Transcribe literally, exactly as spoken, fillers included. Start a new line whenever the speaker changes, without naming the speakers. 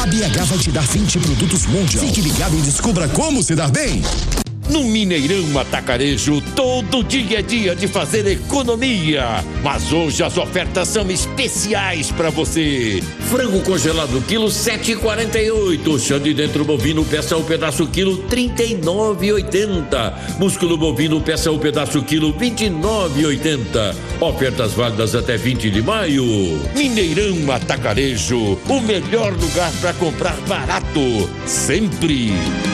A B H vai te dar vinte produtos Mundial. Fique ligado e descubra como se dar bem.
No Mineirão Atacarejo, todo dia é dia de fazer economia. Mas hoje as ofertas são especiais para você. Frango congelado quilo sete e quarenta e oito. Chão de dentro bovino peça o pedaço quilo trinta e nove e oitenta. Músculo bovino peça o pedaço quilo vinte e nove e oitenta. Ofertas válidas até vinte de maio. Mineirão Atacarejo, o melhor lugar para comprar barato, sempre.